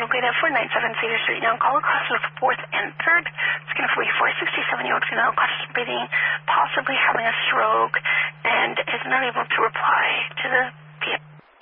located at 497 Cedar Street, young caller, classes 4th and 3rd. Looking for a 67-year-old female constipating, possibly having a stroke, and is not able to reply to the